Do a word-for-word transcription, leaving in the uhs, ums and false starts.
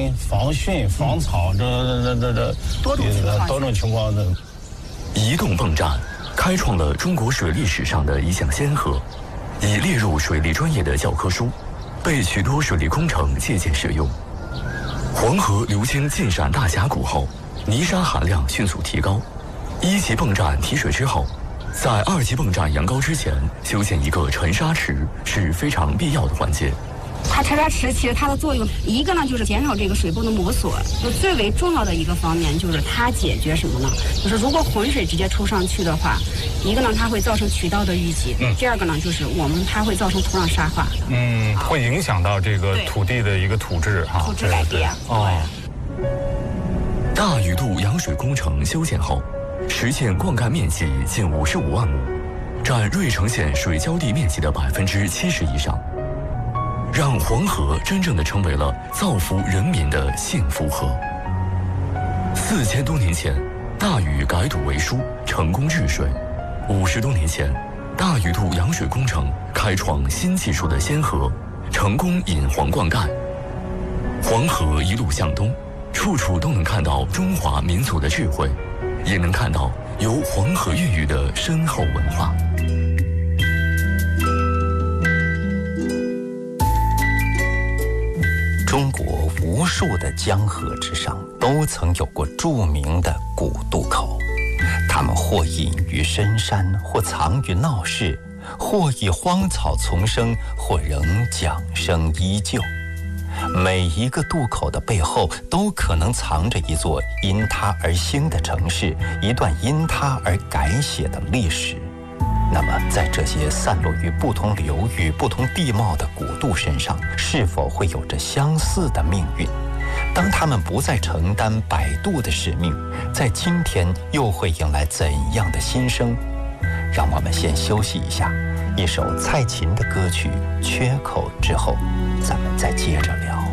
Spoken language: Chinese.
淋、防汛、防草，这这这这多种情况， 多种情况的。 移动泵站开创了中国水利史上的一项先河，已列入水利专业的教科书，被许多水利工程借鉴使用。黄河流经晋陕大峡谷后，泥沙含量迅速提高。一级泵站提水之后，在二级泵站扬高之前修建一个沉沙池是非常必要的环节。 它沉沙池其实它的作用，一个呢就是减少这个水泵的磨损，就最为重要的一个方面就是它解决什么呢？就是如果浑水直接抽上去的话，一个呢它会造成渠道的淤积，嗯，第二个呢就是我们它会造成土壤沙化， 嗯，会影响到这个土地的一个土质哈， 土质改变。 哦。 大禹渡扬水工程修建后，实现灌溉面积近五十五万亩，占芮城县水浇地面积的百分之七十以上，让黄河真正的成为了造福人民的幸福河。四千多年前，大禹改堵为疏，成功治水；五十多年前，大禹渡扬水工程开创新技术的先河，成功引黄灌溉。黄河一路向东，处处都能看到中华民族的智慧，也能看到由黄河孕育的深厚文化。 中国无数的江河之上，都曾有过著名的古渡口，它们或隐于深山，或藏于闹市，或以荒草丛生，或仍桨声依旧。每一个渡口的背后，都可能藏着一座因它而兴的城市，一段因它而改写的历史。那么，在这些散落于不同流域、不同地貌的古渡身上，是否会有着相似的命运？当他们不再承担摆渡的使命，在今天又会迎来怎样的新生？让我们先休息一下，一首蔡琴的歌曲《缺口》之后，咱们再接着聊。